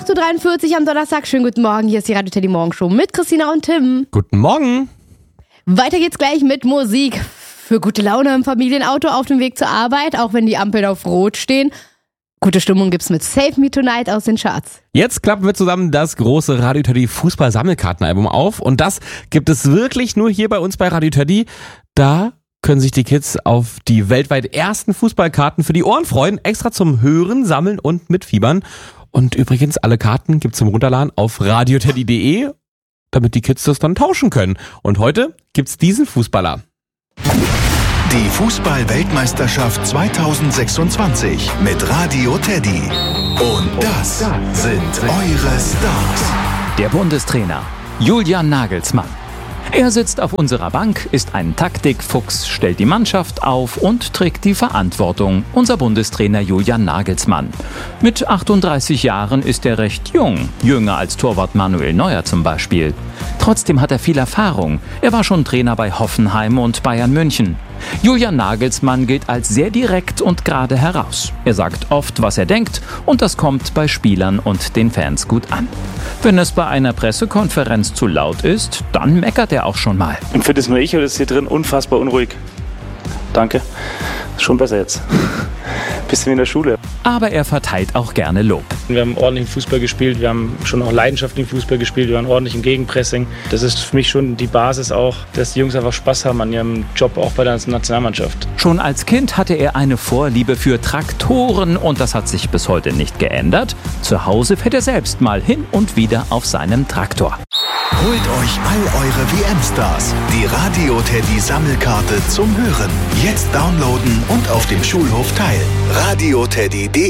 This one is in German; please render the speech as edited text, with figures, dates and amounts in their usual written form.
8.43 Uhr am Donnerstag. Schönen guten Morgen. Hier ist die Radio Teddy Morgenshow mit Christina und Tim. Guten Morgen. Weiter geht's gleich mit Musik. Für gute Laune im Familienauto auf dem Weg zur Arbeit, auch wenn die Ampeln auf Rot stehen. Gute Stimmung gibt's mit Save Me Tonight aus den Charts. Jetzt klappen wir zusammen das große Radio Teddy Fußball-Sammelkartenalbum auf. Und das gibt es wirklich nur hier bei uns bei Radio Teddy. Da können sich die Kids auf die weltweit ersten Fußballkarten für die Ohren freuen. Extra zum Hören, Sammeln und Mitfiebern. Und übrigens, alle Karten gibt's zum Runterladen auf radioteddy.de, damit die Kids das dann tauschen können. Und heute gibt's diesen Fußballer. Die Fußball-Weltmeisterschaft 2026 mit Radio Teddy. Und das sind eure Stars. Der Bundestrainer Julian Nagelsmann. Er sitzt auf unserer Bank, ist ein Taktikfuchs, stellt die Mannschaft auf und trägt die Verantwortung. Unser Bundestrainer Julian Nagelsmann. Mit 38 Jahren ist er recht jung, jünger als Torwart Manuel Neuer zum Beispiel. Trotzdem hat er viel Erfahrung. Er war schon Trainer bei Hoffenheim und Bayern München. Julian Nagelsmann gilt als sehr direkt und gerade heraus. Er sagt oft, was er denkt, und das kommt bei Spielern und den Fans gut an. Wenn es bei einer Pressekonferenz zu laut ist, dann meckert er auch schon mal. Empfindet es nur ich oder ist hier drin unfassbar unruhig? Danke. Ist schon besser jetzt. Bisschen wie in der Schule. Aber er verteilt auch gerne Lob. Wir haben ordentlichen Fußball gespielt, wir haben schon auch leidenschaftlichen Fußball gespielt, wir waren ordentlich im Gegenpressing. Das ist für mich schon die Basis auch, dass die Jungs einfach Spaß haben an ihrem Job, auch bei der Nationalmannschaft. Schon als Kind hatte er eine Vorliebe für Traktoren und das hat sich bis heute nicht geändert. Zu Hause fährt er selbst mal hin und wieder auf seinem Traktor. Holt euch all eure WM-Stars. Die Radio Teddy Sammelkarte zum Hören. Jetzt downloaden und auf dem Schulhof teilen. radioteddy.de